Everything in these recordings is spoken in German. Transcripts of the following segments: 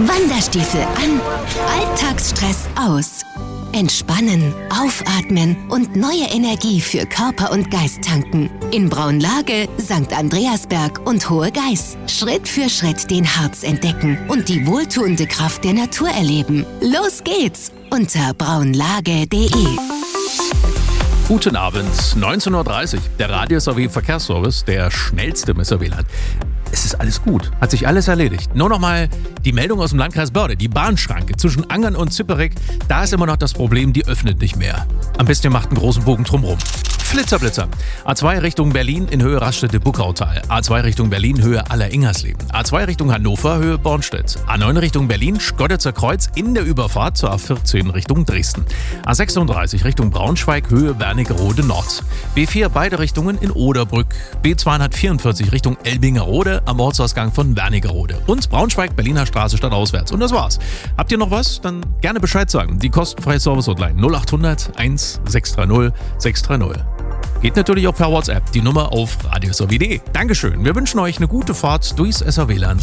Wanderstiefel an, Alltagsstress aus. Entspannen, aufatmen und neue Energie für Körper und Geist tanken. In Braunlage, St. Andreasberg und Hohe Geiß. Schritt für Schritt den Harz entdecken und die wohltuende Kraft der Natur erleben. Los geht's unter braunlage.de. Guten Abend, 19.30 Uhr, der Radio-SAW Verkehrsservice, der schnellste im SRW-Land. Es ist alles gut, hat sich alles erledigt. Nur noch mal die Meldung aus dem Landkreis Börde, die Bahnschranke zwischen Angern und Zipperich, da ist immer noch das Problem, die öffnet nicht mehr. Am besten ihr macht einen großen Bogen drumherum. Flitzer. A2 Richtung Berlin in Höhe Raststätte-Buckautal. A2 Richtung Berlin Höhe Aller-Ingersleben. A2 Richtung Hannover Höhe Bornstedt. A9 Richtung Berlin Schgodditzer Kreuz in der Überfahrt zur A14 Richtung Dresden. A36 Richtung Braunschweig Höhe Wernigerode Nord. B4 beide Richtungen in Oderbrück. B244 Richtung Elbingerode am Ortsausgang von Wernigerode. Und Braunschweig Berliner Straße stadtauswärts. Und das war's. Habt ihr noch was? Dann gerne Bescheid sagen. Die kostenfreie Service-Hotline 0800 1 630 630. Geht natürlich auch per WhatsApp, die Nummer auf radio-SAW.de. Dankeschön, wir wünschen euch eine gute Fahrt durchs SRW-Land.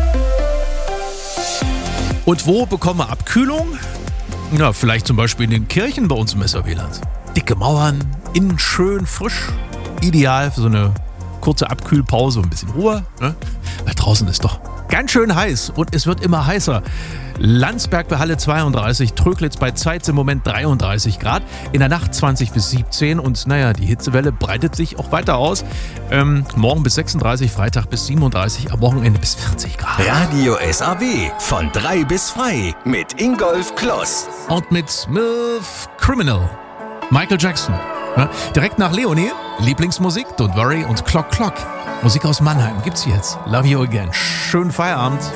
Und wo bekommen wir Abkühlung? Ja, vielleicht zum Beispiel in den Kirchen bei uns im SRW-Land. Dicke Mauern, innen schön frisch. Ideal für so eine kurze Abkühlpause und ein bisschen Ruhe. Ne? Weil draußen ist doch ganz schön heiß und es wird immer heißer. Landsberg bei Halle 32, Tröglitz bei Zeitz im Moment 33 Grad, in der Nacht 20 bis 17 und naja, die Hitzewelle breitet sich auch weiter aus. Morgen bis 36, Freitag bis 37, am Wochenende bis 40 Grad. Radio SAW von 3 bis frei mit Ingolf Kloss. Und mit Smooth Criminal, Michael Jackson. Ja, direkt nach Leonie, Lieblingsmusik, Don't Worry und Clock Clock. Musik aus Mannheim gibt's jetzt. Love You Again. Schönen Feierabend.